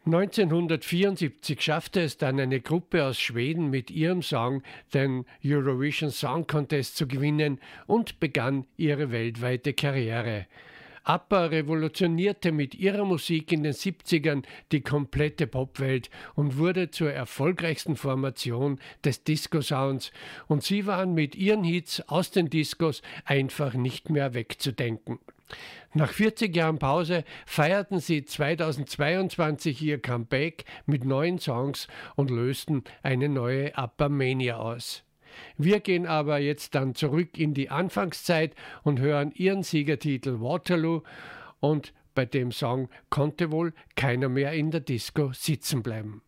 1974 schaffte es dann eine Gruppe aus Schweden mit ihrem Song den Eurovision Song Contest zu gewinnen und begann ihre weltweite Karriere. ABBA revolutionierte mit ihrer Musik in den 70ern die komplette Popwelt und wurde zur erfolgreichsten Formation des Disco-Sounds, und sie waren mit ihren Hits aus den Discos einfach nicht mehr wegzudenken. Nach 40 Jahren Pause feierten sie 2022 ihr Comeback mit neuen Songs und lösten eine neue ABBA-Mania aus. Wir gehen aber jetzt dann zurück in die Anfangszeit und hören ihren Siegertitel Waterloo, und bei dem Song konnte wohl keiner mehr in der Disco sitzen bleiben.